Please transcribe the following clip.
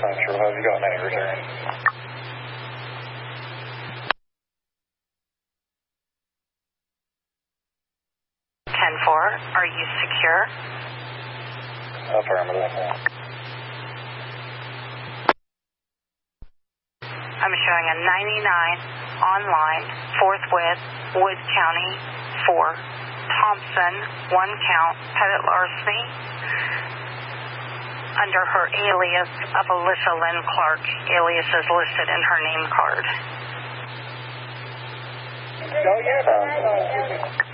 not sure how you got neighbors there. 10-4, are you secure? Affirmative. I'm showing a 99 online, forthwith, Wood County 4, Thompson, 1 count, Pettit larceny, under her alias of Alyssa Lynn Clark. Alias is listed in her name card. Oh, yeah.